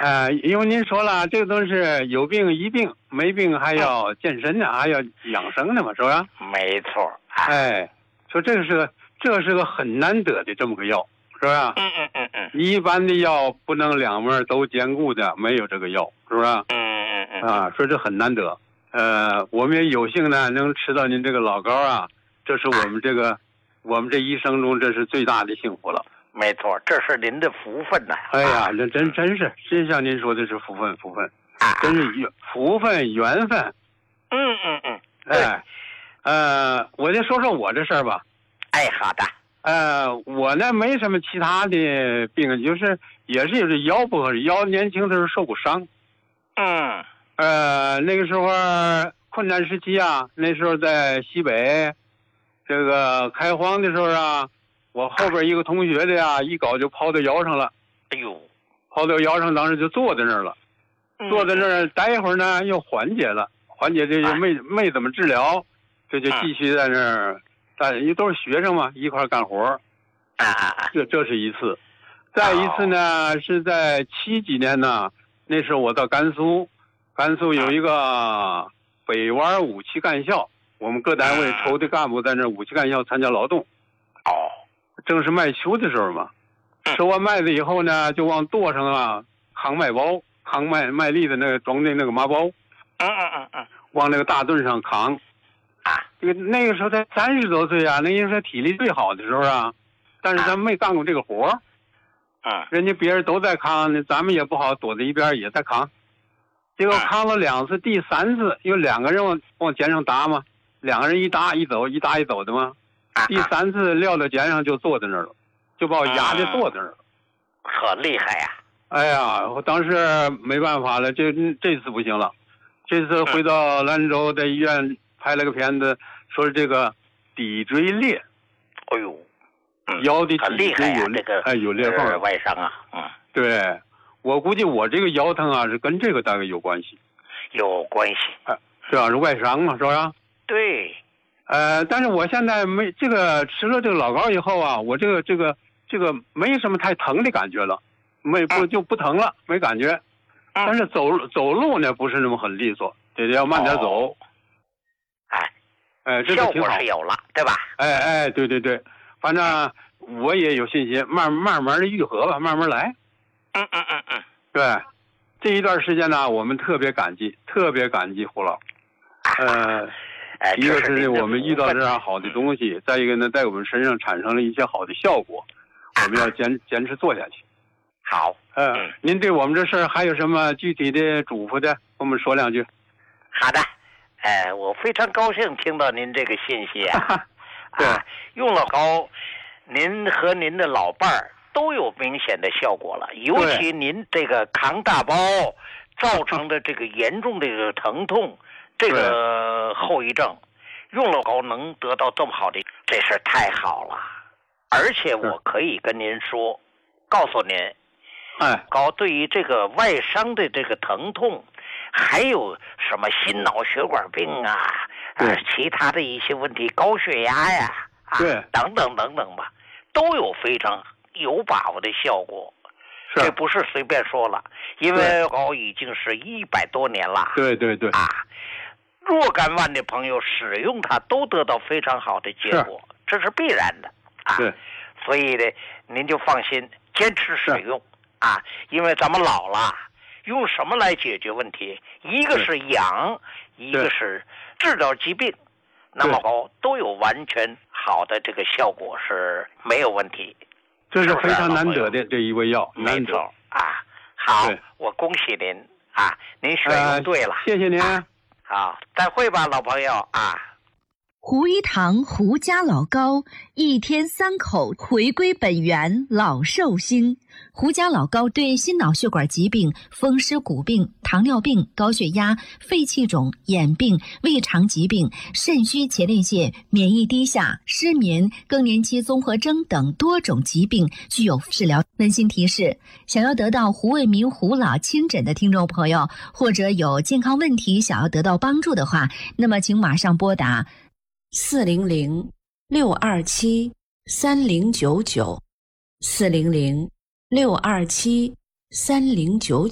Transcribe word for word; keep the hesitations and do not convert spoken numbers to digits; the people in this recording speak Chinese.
呃，因为您说了，这个都是有病医病，没病还要健身呢，还要养生呢嘛，是吧？ 没错。 哎，说这个是个，这个是个很难得的这么个药，是吧？ 嗯嗯嗯嗯。 一般的药不能两面都兼顾的，没有这个药，是吧？ 嗯嗯嗯。 啊，说这很难得。呃，我们也有幸呢，能吃到您这个老膏啊，这是我们这个，啊、我们这一生中这是最大的幸福了。 没错，这是您的福分呐、啊！ 哎呀，这真真是，真像您说的是福分，福分，啊、真是缘福分缘分。 嗯嗯嗯。 哎，呃，我就说说我这事儿吧。 哎，好的。 呃，我呢没什么其他的病，就是也是有这腰不合适，腰年轻的时候受过伤。 嗯。 呃，那个时候困难时期啊，那时候在西北，这个开荒的时候啊，我后边一个同学的呀，一搞就抛到腰上了。 哎呦， 抛到腰上，当时就坐在那儿了。 嗯、 坐在那儿待一会儿呢，又缓解了，缓解这就没、啊、没怎么治疗，这就继续在那儿，大家因为都是学生嘛，一块干活。 啊啊！ 这这是一次，再一次呢、哦、是在七几年呢，那时候我到甘肃。甘肃有一个北湾武器干校，我们各单位抽的干部在那武器干校参加劳动。 哦， 正是麦秋的时候嘛，收完麦子以后呢，就往垛上啊扛麦包，扛麦麦粒的那个装的那个麻包， 嗯嗯嗯嗯， 往那个大墩上扛。 啊， 这个那个时候才三十多岁啊，那应该是体力最好的时候啊，但是咱没干过这个活儿。 嗯， 人家别人都在扛，咱们也不好躲在一边也在扛。结果扛了两次，第三次有两个人往往肩上搭嘛，两个人一搭一走，一搭一走的嘛。第三次撂到肩上就坐在那儿了，就把我压着坐在那儿了。 很厉害呀！ 哎呀，我当时没办法了，这这次不行了，这次回到兰州在医院拍了个片子，说是这个骶椎裂。 哎呦， 腰的很厉害呀，这个哎有裂缝， 外伤啊，嗯， 对。我估计我这个腰疼啊，是跟这个大概有关系， 有关系， 啊，这样是外伤嘛，是吧？ 对， 呃，但是我现在没这个吃了这个老膏以后啊，我这个这个这个没什么太疼的感觉了，没不就不疼了，没感觉。 嗯、 但是走走路呢不是那么很利索，得要慢点走。 哦、哎， 哎，这效挺好， 果是有了，对吧？ 哎哎，对对对，反正我也有信心，慢慢慢的愈合吧，慢慢来。 嗯嗯嗯嗯， 对，这一段时间呢，我们特别感激，特别感激胡老。呃， 哎、 一个是我们遇到这样好的东西，再一个呢，在我们身上产生了一些好的效果，我们要坚坚持做下去。 好， 呃、嗯，您对我们这事儿还有什么具体的嘱咐的，跟我们说两句。 好的，哎、呃，我非常高兴听到您这个信息啊。 对、 啊，用了膏，您和您的老伴儿都有明显的效果了，尤其您这个扛大包造成的这个严重的这个疼痛，这个后遗症，用了膏能得到这么好的，这事太好了。而且我可以跟您说，告诉您， 哎， 膏对于这个外伤的这个疼痛，还有什么心脑血管病啊，呃，其他的一些问题，高血压呀，啊， 对， 等等等等吧，都有非常有把握的效果，这不是随便说了，因为膏已经是一百多年了。 对对对啊，若干万的朋友使用它都得到非常好的结果，这是必然的啊。 对， 所以呢，您就放心坚持使用啊，因为咱们老了，用什么来解决问题？一个是养，一个是治疗疾病，那么膏都有完全好的这个效果是没有问题。 这是非常难得的这一味药， 没错啊。好，我恭喜您啊，您选用对了， 呃、谢谢您、 啊。好，再会吧，老朋友啊。 胡一堂胡家老膏，一天三口，回归本源，老寿星。胡家老膏对心脑血管疾病、风湿骨病、糖尿病、高血压、肺气肿、眼病、胃肠疾病、肾虚前列腺、免疫低下、失眠、更年期综合征等多种疾病具有治疗。温馨提示：想要得到胡卫民胡老亲诊的听众朋友，或者有健康问题想要得到帮助的话，那么请马上拨打四零零六二七三零九九，四零零六二七三零九九。